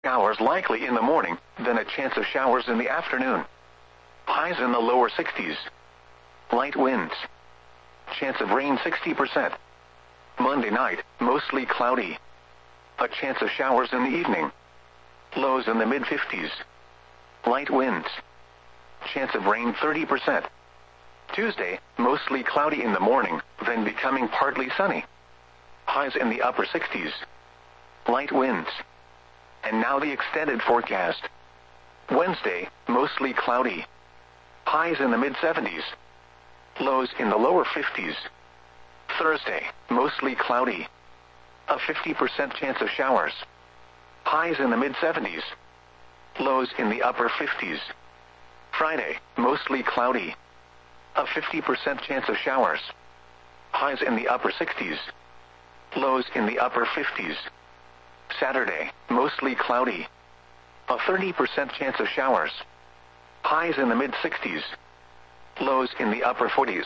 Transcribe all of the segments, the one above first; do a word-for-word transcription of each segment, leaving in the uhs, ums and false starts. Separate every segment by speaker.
Speaker 1: Showers likely in the morning, then a chance of showers in the afternoon. Highs in the lower sixties. Light winds. Chance of rain sixty percent. Monday night, mostly cloudy. A chance of showers in the evening. Lows in the mid-fifties. Light winds. Chance of rain thirty percent. Tuesday, mostly cloudy in the morning, then becoming partly sunny. Highs in the upper sixties. Light winds. And now the extended forecast. Wednesday, mostly cloudy. Highs in the mid-seventies. Lows in the lower fifties. Thursday, mostly cloudy. A fifty percent chance of showers. Highs in the mid-seventies. Lows in the upper fifties. Friday, mostly cloudy. A fifty percent chance of showers. Highs in the upper sixties. Lows in the upper fifties. Saturday, mostly cloudy. A thirty percent chance of showers. Highs in the mid-sixties. Lows in the upper forties.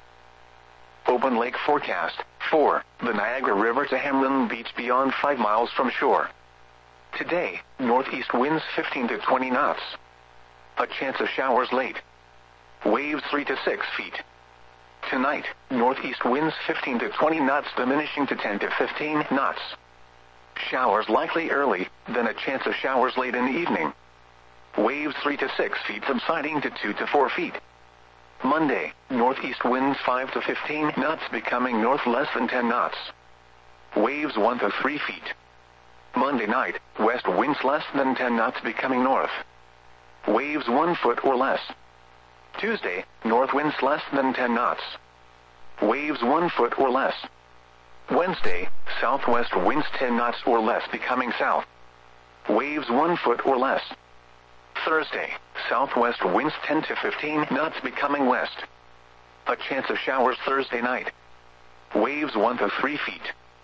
Speaker 1: Open lake forecast. four. The Niagara River to Hamlin Beach beyond five miles from shore. Today, northeast winds fifteen to twenty knots. A chance of showers late. Waves three to six feet. Tonight, northeast winds fifteen to twenty knots diminishing to ten to fifteen knots. Showers likely early, then a chance of showers late in the evening. Waves three to six feet subsiding to two to four feet. Monday, northeast winds five to fifteen knots becoming north less than ten knots. Waves one to three feet. Monday night, west winds less than ten knots becoming north. Waves one foot or less. Tuesday, north winds less than ten knots. Waves one foot or less. Wednesday, southwest winds ten knots or less becoming south. Waves one foot or less. Thursday, southwest winds ten to fifteen knots becoming west. A chance of showers Thursday night. Waves one to three feet.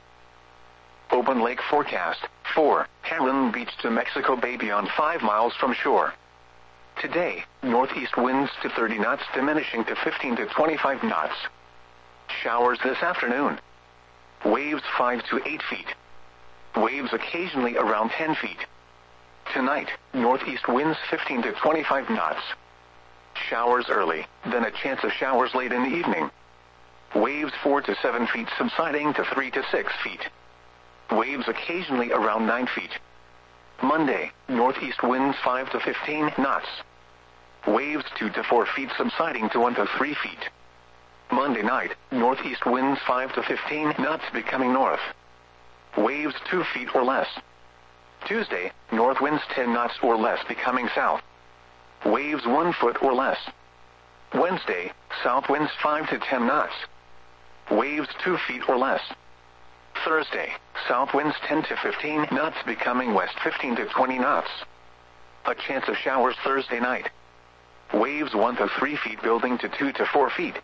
Speaker 1: Open lake forecast. four. Hamlin Beach to Mexico Bay beyond five miles from shore. Today, northeast winds to thirty knots diminishing to fifteen to twenty-five knots. Showers this afternoon. Waves five to eight feet. Waves occasionally around ten feet. Tonight, northeast winds fifteen to twenty-five knots. Showers early, then a chance of showers late in the evening. Waves four to seven feet subsiding to three to six feet. Waves occasionally around nine feet. Monday, northeast winds five to fifteen knots. Waves two to four feet subsiding to one to three feet. Monday night, northeast winds five to fifteen knots becoming north. Waves two feet or less. Tuesday, north winds ten knots or less becoming south. Waves one foot or less. Wednesday, south winds five to ten knots. Waves two feet or less. Thursday, south winds ten to fifteen knots becoming west fifteen to twenty knots. A chance of showers Thursday night. Waves one to three feet building to two to four feet.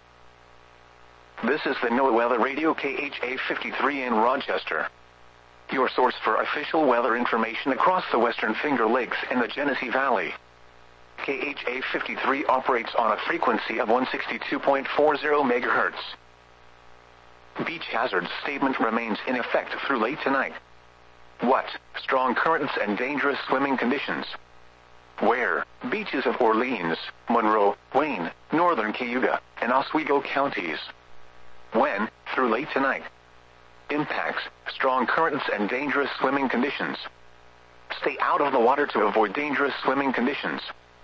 Speaker 1: This is the NOAA Weather Radio K H A fifty-three in Rochester. Your source for official weather information across the Western Finger Lakes and the Genesee Valley. K H A fifty-three operates on a frequency of one sixty-two point four zero megahertz. Beach hazard statement remains in effect through late tonight. What? Strong currents and dangerous swimming conditions. Where? Beaches of Orleans, Monroe, Wayne, northern Cayuga, and Oswego counties. When? Through late tonight. Impacts, strong currents and dangerous swimming conditions. Stay out of the water to avoid dangerous swimming conditions.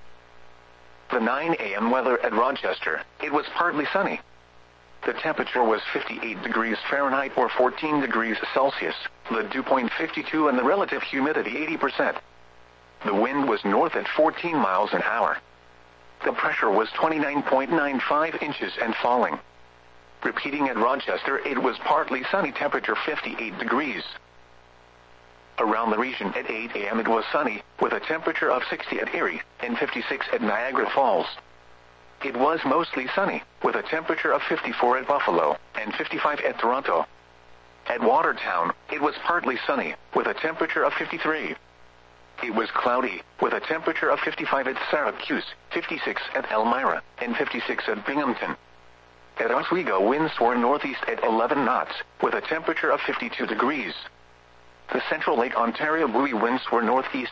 Speaker 1: The nine a m weather at Rochester, it was partly sunny. The temperature was fifty-eight degrees Fahrenheit or fourteen degrees Celsius, the dew point fifty-two and the relative humidity eighty percent. The wind was north at fourteen miles an hour. The pressure was twenty-nine point nine five inches and falling. Repeating at Rochester, it was partly sunny, temperature fifty-eight degrees. Around the region at eight a m it was sunny, with a temperature of sixty at Erie and fifty-six at Niagara Falls. It was mostly sunny, with a temperature of fifty-four at Buffalo and fifty-five at Toronto. At Watertown, it was partly sunny, with a temperature of fifty-three. It was cloudy, with a temperature of fifty-five at Syracuse, fifty-six at Elmira, and fifty-six at Binghamton. At Oswego, winds were northeast at eleven knots, with a temperature of fifty-two degrees. The Central Lake Ontario buoy winds were northeast